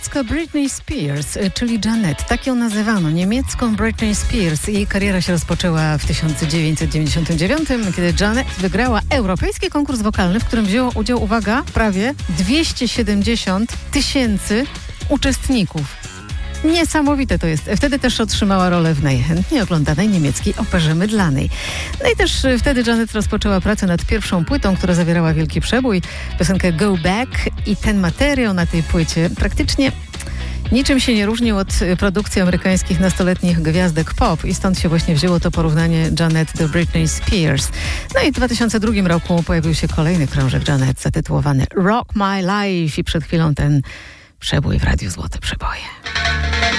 niemiecka Britney Spears, czyli Janet. Tak ją nazywano, niemiecką Britney Spears. Jej kariera się rozpoczęła w 1999, kiedy Janet wygrała europejski konkurs wokalny, w którym wzięło udział, uwaga, prawie 270 000 uczestników. Niesamowite to jest. Wtedy też otrzymała rolę w najchętniej oglądanej niemieckiej operze mydlanej. No i też wtedy Janet rozpoczęła pracę nad pierwszą płytą, która zawierała wielki przebój, piosenkę Go Back, i ten materiał na tej płycie praktycznie niczym się nie różnił od produkcji amerykańskich nastoletnich gwiazdek pop, i stąd się właśnie wzięło to porównanie Janet do Britney Spears. No i w 2002 roku pojawił się kolejny krążek Janet zatytułowany Rock My Life, i przed chwilą ten przebój w Radiu Złote Przeboje.